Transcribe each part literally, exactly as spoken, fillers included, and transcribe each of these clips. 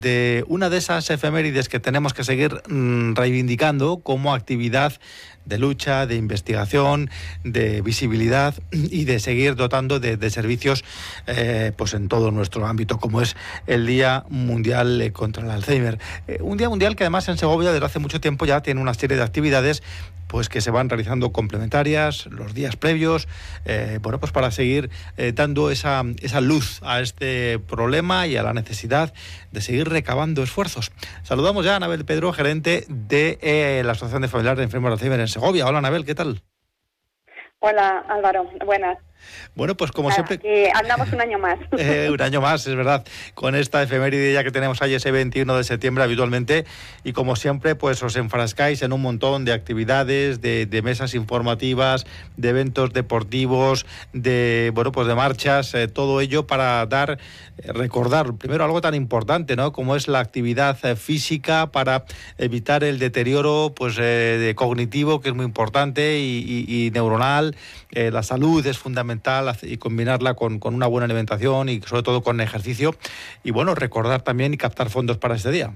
de una de esas efemérides que tenemos que seguir mmm, reivindicando como actividad de lucha, de investigación, de visibilidad y de seguir dotando de, de servicios eh, pues en todo nuestro ámbito, como es el Día Mundial contra el Alzheimer. Eh, un Día Mundial que además en Segovia desde hace mucho tiempo ya tiene una serie de actividades pues que se van realizando complementarias los días previos, eh, bueno, pues para seguir eh, dando esa, esa luz a este problema y a la necesidad de seguir recabando esfuerzos. Saludamos ya a Anabel Pedro, gerente de eh, la Asociación de Familiares de Enfermos de Alzheimer en Segovia. Hola, Anabel, ¿qué tal? Hola, Álvaro, buenas. Bueno, pues como Nada, siempre... que andamos un año más. Eh, un año más, es verdad, con esta efeméride ya que tenemos ahí ese veintiuno de septiembre habitualmente, y como siempre, pues os enfrascáis en un montón de actividades, de, de mesas informativas, de eventos deportivos, de, bueno, pues de marchas, eh, todo ello para dar, eh, recordar, primero algo tan importante, ¿no?, como es la actividad eh, física para evitar el deterioro, pues, eh, de cognitivo, que es muy importante, y, y, y neuronal. Eh, la salud es fundamental y combinarla con, con una buena alimentación y sobre todo con ejercicio, y bueno, recordar también y captar fondos para este día.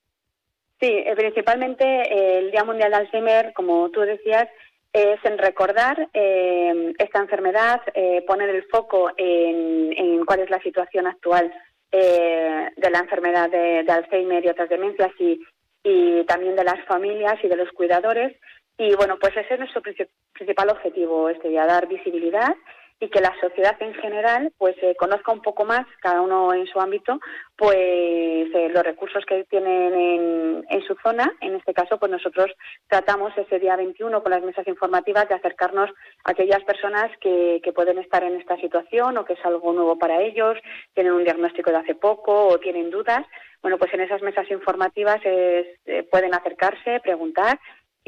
Sí, principalmente eh, el Día Mundial de Alzheimer, como tú decías, es en recordar eh, esta enfermedad, eh, poner el foco en, en cuál es la situación actual eh, de la enfermedad de, de Alzheimer y otras demencias, y, y también de las familias y de los cuidadores. Y bueno, pues ese es nuestro principal objetivo este día, dar visibilidad y que la sociedad en general pues eh, conozca un poco más, cada uno en su ámbito, pues eh, los recursos que tienen en, en su zona. En este caso, pues nosotros tratamos ese día veintiuno con las mesas informativas de acercarnos a aquellas personas que, que pueden estar en esta situación o que es algo nuevo para ellos, tienen un diagnóstico de hace poco o tienen dudas. Bueno, pues en esas mesas informativas es, eh, pueden acercarse, preguntar.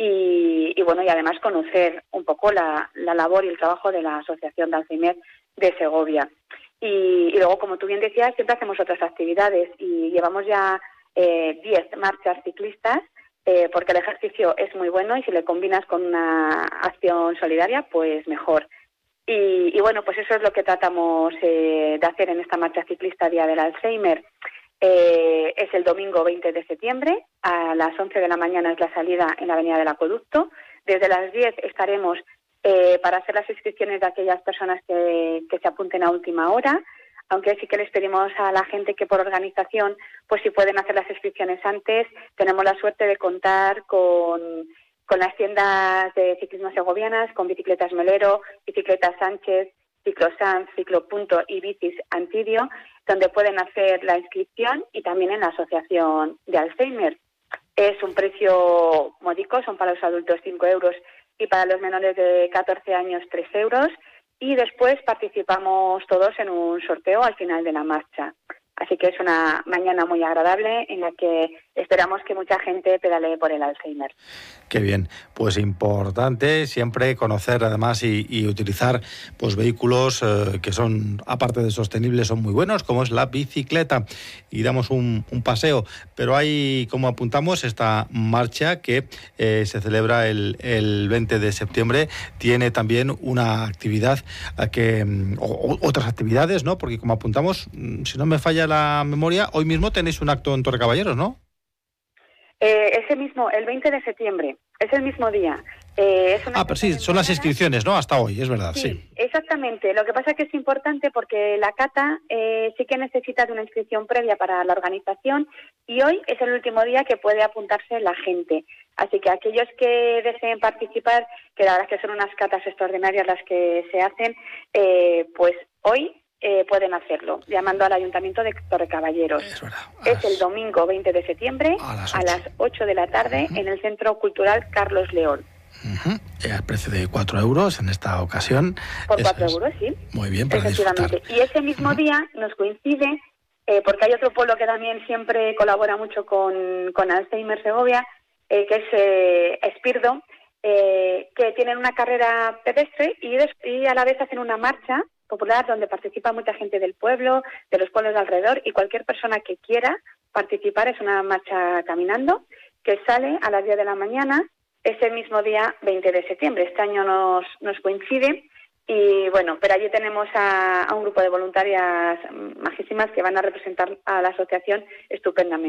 Y, y bueno, y además conocer un poco la, la labor y el trabajo de la Asociación de Alzheimer de Segovia. Y, y luego, como tú bien decías, siempre hacemos otras actividades y llevamos ya eh, diez marchas ciclistas, eh, porque el ejercicio es muy bueno y si le combinas con una acción solidaria, pues mejor. Y, y bueno, pues eso es lo que tratamos eh, de hacer en esta marcha ciclista Día del Alzheimer. Eh, es el domingo veinte de septiembre, a las once de la mañana es la salida en la Avenida del Acueducto. Desde las diez estaremos eh, para hacer las inscripciones de aquellas personas que, que se apunten a última hora, aunque sí que les pedimos a la gente que por organización, pues si pueden hacer las inscripciones antes. Tenemos la suerte de contar con, con las tiendas de ciclismo segovianas, con Bicicletas Melero, Bicicletas Sánchez, Ciclosans, Ciclopunto y Bicis Antidio, donde pueden hacer la inscripción, y también en la Asociación de Alzheimer. Es un precio módico, son para los adultos cinco euros y para los menores de catorce años tres euros, y después participamos todos en un sorteo al final de la marcha. Así que es una mañana muy agradable en la que esperamos que mucha gente pedalee por el Alzheimer. Qué bien, pues importante siempre conocer además y, y utilizar pues vehículos eh, que son, aparte de sostenibles, son muy buenos, como es la bicicleta, y damos un, un paseo. Pero hay, como apuntamos, esta marcha que eh, se celebra el, el veinte de septiembre, tiene también una actividad eh, que, o, otras actividades, ¿no? Porque como apuntamos, si no me falla la memoria, hoy mismo tenéis un acto en Torrecaballeros, ¿no? Eh, ese mismo, el veinte de septiembre, es el mismo día. Eh, es una ah, pero sí, son las inscripciones, ¿no? Hasta hoy, es verdad, sí. Sí, exactamente. Lo que pasa es que es importante porque la cata eh, sí que necesita de una inscripción previa para la organización, y hoy es el último día que puede apuntarse la gente. Así que aquellos que deseen participar, que la verdad es que son unas catas extraordinarias las que se hacen, eh, pues hoy Eh, pueden hacerlo, llamando al Ayuntamiento de Torrecaballeros. Es verdad. Es el domingo veinte de septiembre a las, a las ocho de la tarde, uh-huh, en el Centro Cultural Carlos León. Uh-huh. Al precio de cuatro euros en esta ocasión. Por cuatro euros, sí. Muy bien, para disfrutar. Y ese mismo uh-huh. día nos coincide, eh, porque hay otro pueblo que también siempre colabora mucho con, con Alzheimer Segovia, eh, que es eh, Espirdo, eh, que tienen una carrera pedestre y, des- y a la vez hacen una marcha popular donde participa mucha gente del pueblo, de los pueblos de alrededor, y cualquier persona que quiera participar. Es una marcha caminando que sale a las diez de la mañana ese mismo día veinte de septiembre. Este año nos, nos coincide, y bueno, pero allí tenemos a, a un grupo de voluntarias majísimas que van a representar a la asociación estupendamente.